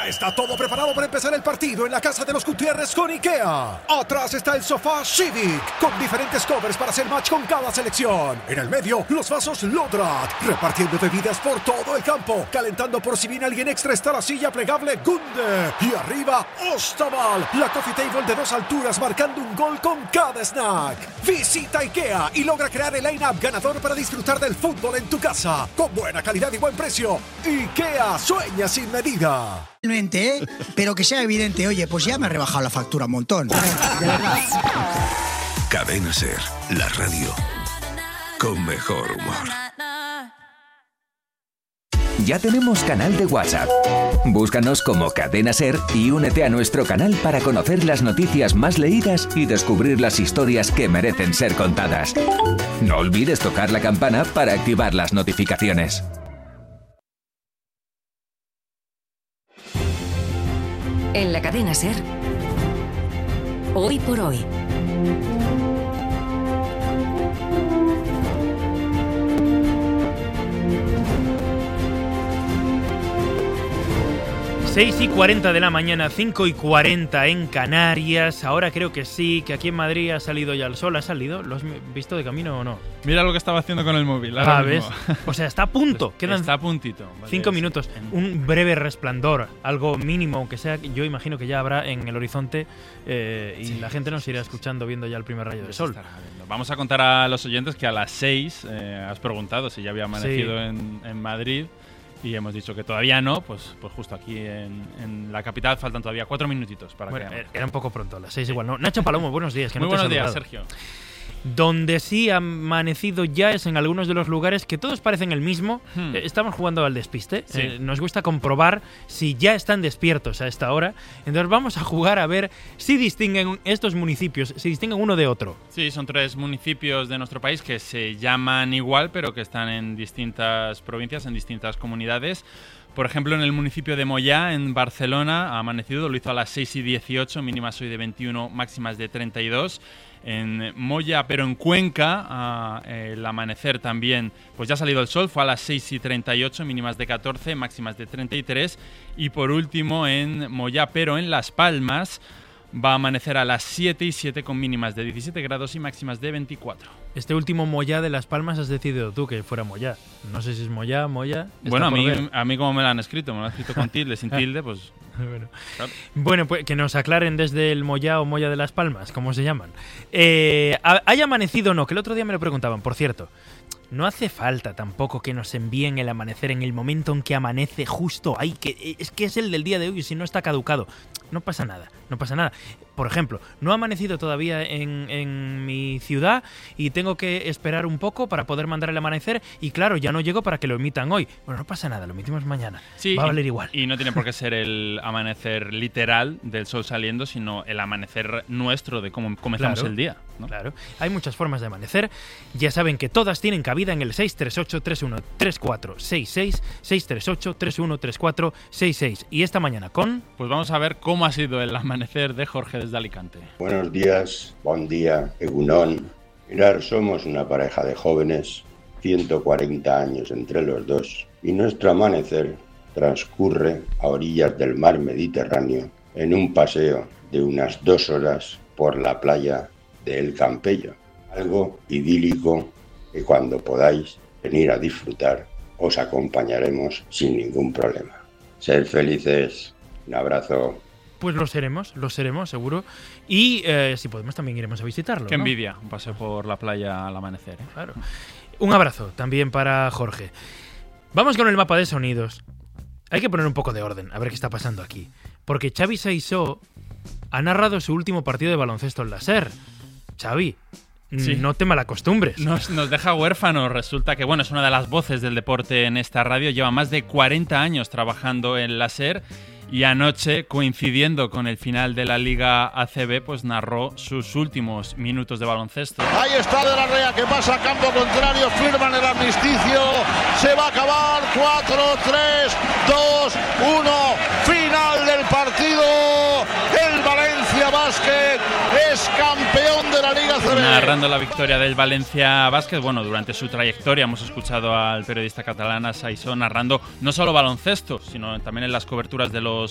Ya está todo preparado para empezar el partido en la casa de los Gutiérrez con IKEA. Atrás está el sofá Civic, con diferentes covers para hacer match con cada selección. En el medio, los vasos Lodrat, repartiendo bebidas por todo el campo. Calentando por si viene alguien extra está la silla plegable Gunde. Y arriba, Ostaval, la coffee table de 2 alturas marcando un gol con cada snack. Visita IKEA y logra crear el line-up ganador para disfrutar del fútbol en tu casa. Con buena calidad y buen precio. IKEA, sueña sin medida. Pero que sea evidente, oye, pues ya me ha rebajado la factura un montón. De verdad. Cadena Ser, la radio con mejor humor. Ya tenemos canal de WhatsApp. Búscanos como Cadena Ser y únete a nuestro canal para conocer las noticias más leídas y descubrir las historias que merecen ser contadas. No olvides tocar la campana para activar las notificaciones. En la Cadena Ser, Hoy por Hoy. Seis y 40 de la mañana, 5 y 40 en Canarias. Ahora creo que sí, que aquí en Madrid ha salido ya el sol. ¿Ha salido? ¿Lo has visto de camino o no? Mira lo que estaba haciendo con el móvil. ¿Ves? O sea, está a punto. Quedan está a puntito. 5 minutos. Un breve resplandor, algo mínimo, aunque sea, yo imagino que ya habrá en el horizonte y la gente nos irá escuchando viendo ya el primer rayo de sol. Vamos a contar a los oyentes que a las 6 has preguntado si ya había amanecido en Madrid. Y hemos dicho que todavía no, pues justo aquí en la capital faltan todavía 4 minutitos para que... Era un poco pronto, a las 6 igual, ¿no? Nacho Palomo, buenos días. Muy buenos días, Sergio. Donde sí ha amanecido ya es en algunos de los lugares que todos parecen el mismo. Estamos jugando al despiste. Sí. Nos gusta comprobar si ya están despiertos a esta hora. Entonces vamos a jugar a ver si distinguen estos municipios, si distinguen uno de otro. Sí, son 3 municipios de nuestro país que se llaman igual, pero que están en distintas provincias, en distintas comunidades. Por ejemplo, en el municipio de Moyá, en Barcelona, ha amanecido, lo hizo a las 6 y 18, mínimas hoy de 21, máximas de 32. En Moya, pero en Cuenca, el amanecer también, pues ya ha salido el sol, fue a las 6 y 38, mínimas de 14, máximas de 33. Y por último, en Moya, pero en Las Palmas, va a amanecer a las 7 y 7 con mínimas de 17 grados y máximas de 24. Este último Moyá de Las Palmas has decidido tú que fuera Moyá. No sé si es Moyá. Bueno, a mí como me lo han escrito, me lo han escrito con tilde, sin tilde, pues... Bueno, pues que nos aclaren desde el Moyá o Moya de Las Palmas, ¿cómo se llaman? ¿Haya amanecido o no? Que el otro día me lo preguntaban, por cierto. No hace falta tampoco que nos envíen el amanecer en el momento en que amanece justo ahí, que es el del día de hoy y si no está caducado. No pasa nada, no pasa nada. Por ejemplo, no ha amanecido todavía en mi ciudad y tengo que esperar un poco para poder mandar el amanecer y claro, ya no llego para que lo emitan hoy. Bueno, no pasa nada, lo emitimos mañana. Sí, va a valer igual. Y no tiene por qué ser el amanecer literal del sol saliendo, sino el amanecer nuestro de cómo comenzamos el día, ¿no? Claro, hay muchas formas de amanecer. Ya saben que todas tienen cabida en el 638-313466, 638-313466. Y esta mañana con... Pues vamos a ver cómo ha sido el amanecer de Jorge desde Alicante. Buenos días, buen día, Egunon. Mirar, somos una pareja de jóvenes, 140 años entre los dos, y nuestro amanecer transcurre a orillas del mar Mediterráneo en un paseo de unas 2 horas por la playa de El Campello. Algo idílico que cuando podáis venir a disfrutar os acompañaremos sin ningún problema. Sed felices. Un abrazo. Pues lo seremos, seguro. Y si podemos también iremos a visitarlo. Qué ¿no? envidia, un paseo por la playa al amanecer. Claro. Un abrazo también para Jorge. Vamos con el mapa de sonidos. Hay que poner un poco de orden, a ver qué está pasando aquí. Porque Xavi Saissó ha narrado su último partido de baloncesto en la SER. Xavi, sí. No te malacostumbres. Nos deja huérfanos. Resulta que, bueno, es una de las voces del deporte en esta radio. Lleva más de 40 años trabajando en la SER. Y anoche, coincidiendo con el final de la Liga ACB, pues narró sus últimos minutos de baloncesto. Ahí está De la Rea que pasa a campo contrario, firman el armisticio, se va a acabar, 4, 3, 2, 1, final del partido, el Valencia Basket es campeón de la Liga ACB. Narrando la victoria del Valencia Basket, bueno, durante su trayectoria hemos escuchado al periodista catalán Saissó narrando no solo baloncesto, sino también en las coberturas de los